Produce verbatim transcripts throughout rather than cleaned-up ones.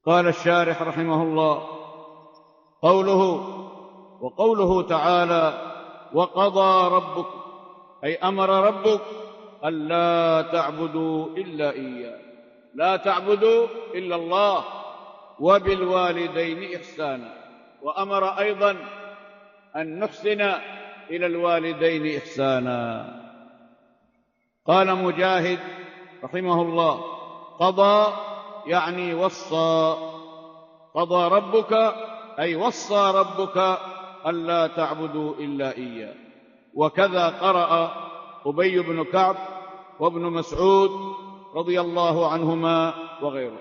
قال الشارح رحمه الله: قوله وقوله تعالى: وقضى ربك، أي أمر ربك ألا تعبدوا إلا إياه، لا تعبدوا إلا الله، وبالوالدين إحسانا. وأمر أيضا أن نحسن إلى الوالدين إحسانا. قال مجاهد رحمه الله: قضى يعني وصى، قضى ربك أي وصى ربك ألا تعبدوا إلا إياه. وكذا قرأ أبي بن كعب وابن مسعود رضي الله عنهما وغيره.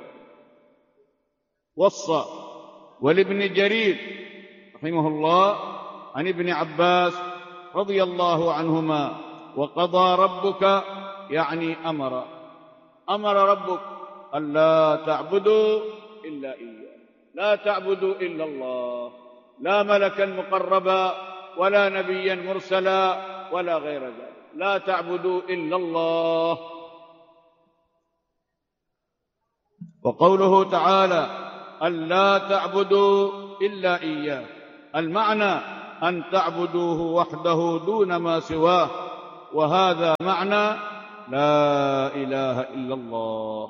وصى. ولابن جرير رحمه الله عن ابن عباس رضي الله عنهما: وقضى ربك يعني أمر، أمر ربك ألا تعبدوا إلا إياه، لا تعبدوا إلا الله، لا ملكا مقربا ولا نبيا مرسلا ولا غير ذلك، لا تعبدوا إلا الله. وقوله تعالى: ألا تعبدوا إلا إياه، المعنى أن تعبدوه وحده دون ما سواه، وهذا معنى لا إله إلا الله.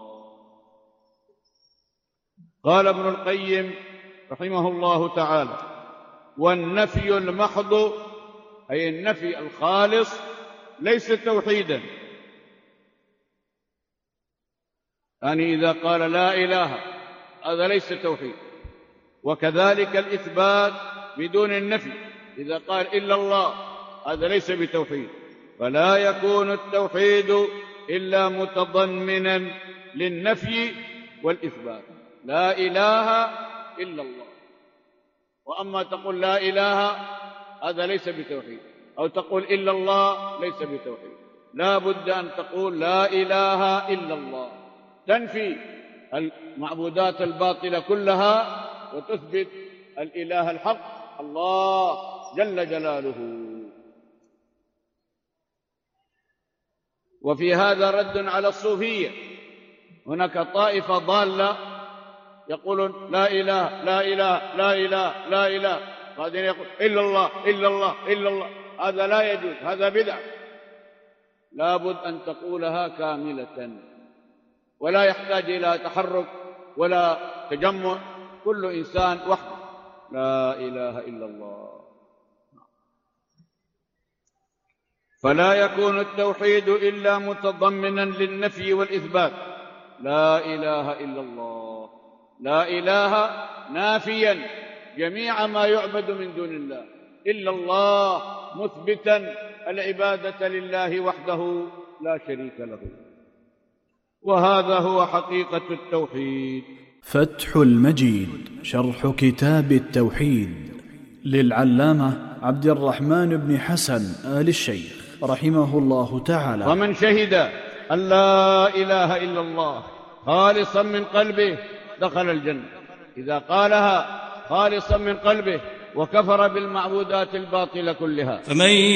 قال ابن القيم رحمه الله تعالى: والنفي المحض، أي النفي الخالص، ليس توحيدا. يعني إذا قال لا إله هذا ليس توحيد. وكذلك الإثبات بدون النفي، إذا قال إلا الله هذا ليس بتوحيد. فلا يكون التوحيد إلا متضمنا للنفي والإثبات، لا إله إلا الله. وأما تقول لا إله هذا ليس بتوحيد، أو تقول إلا الله ليس بتوحيد. لا بد أن تقول لا إله إلا الله، تنفي المعبودات الباطلة كلها وتثبت الإله الحق الله جل جلاله. وفي هذا رد على الصوفية. هناك طائفة ضالة يقولون لا إله لا إله لا إله لا إله، بعدين يقول إلا الله إلا الله إلا الله، هذا لا يجوز، هذا بدعة. لابد أن تقولها كاملة، ولا يحتاج إلى تحرك ولا تجمع، كل إنسان وحده لا إله إلا الله. فلا يكون التوحيد إلا متضمنا للنفي والإثبات، لا إله إلا الله. لا إله نافيا جميع ما يعبد من دون الله، إلا الله مثبتا العبادة لله وحده لا شريك له. وهذا هو حقيقة التوحيد. فتح المجيد شرح كتاب التوحيد للعلامة عبد الرحمن بن حسن آل الشيخ رحمه الله تعالى. ومن شهد أن لا إله إلا الله خالصا من قلبه دخل الجنة، إذا قالها خالصا من قلبه وكفر بالمعبودات الباطلة كلها. فمن